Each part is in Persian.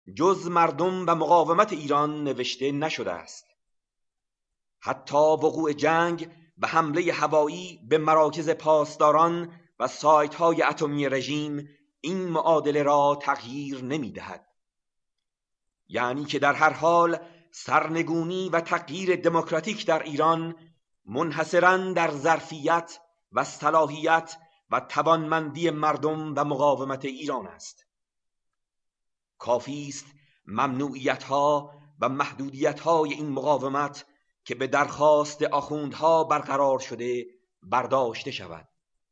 جز مردم و مقاومت ایران نوشته نشده است. حتی وقوع جنگ و حمله هوایی به مراکز پاسداران و سایت‌های اتمی رژیم این معادله را تغییر نمی‌دهد. یعنی که در هر حال سرنگونی و تغییر دموکراتیک در ایران منحصراً در ظرفیت و صلاحیت و توانمندی مردم و مقاومت ایران است. کافی است ممنوعیت‌ها و محدودیت‌های این مقاومت که به درخواست آخوندها برقرار شده برداشته شود.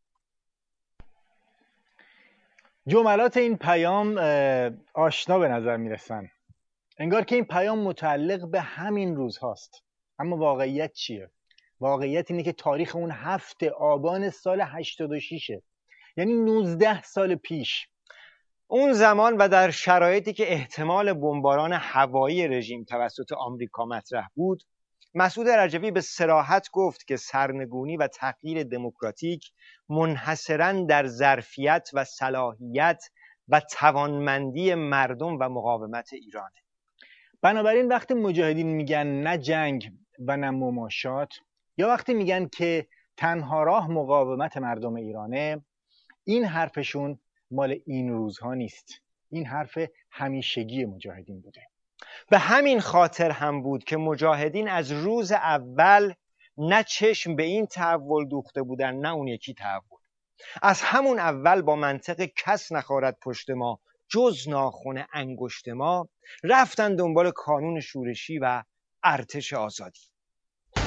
جملات این پیام آشنا به نظر میرسن، انگار که این پیام متعلق به همین روز هاست. اما واقعیت چیه؟ واقعیت اینه که تاریخ اون 7 آبان سال 86، یعنی 19 سال پیش. اون زمان و در شرایطی که احتمال بمباران هوایی رژیم توسط آمریکا مطرح بود، مسعود رجبی به صراحت گفت که سرنگونی و تغییر دموکراتیک منحصراً در ظرفیت و صلاحیت و توانمندی مردم و مقاومت ایرانه. بنابراین وقتی مجاهدین میگن نه جنگ و نه مماشات، یا وقتی میگن که تنها راه مقاومت مردم ایرانه، این حرفشون مال این روزها نیست. این حرف همیشگی مجاهدین بوده. به همین خاطر هم بود که مجاهدین از روز اول نه چشم به این تحول دوخته بودن نه اون یکی تحول. از همون اول با منطق کس نخارد پشت ما جز ناخن انگشت ما رفتن دنبال کانون شورشی و ارتش آزادی.